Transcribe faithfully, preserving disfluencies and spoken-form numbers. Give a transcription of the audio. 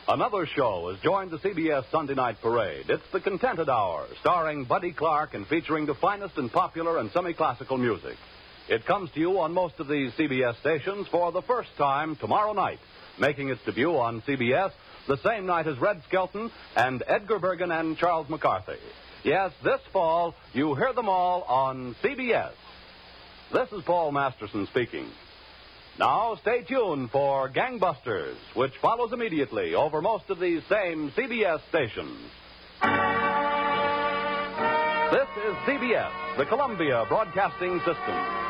Another show has joined the C B S Sunday Night Parade. It's The Contented Hour, starring Buddy Clark and featuring the finest in popular and semi-classical music. It comes to you on most of these C B S stations for the first time tomorrow night, making its debut on C B S the same night as Red Skelton and Edgar Bergen and Charles McCarthy. Yes, this fall, you hear them all on C B S. This is Paul Masterson speaking. Now, stay tuned for Gangbusters, which follows immediately over most of these same C B S stations. This is C B S, the Columbia Broadcasting System.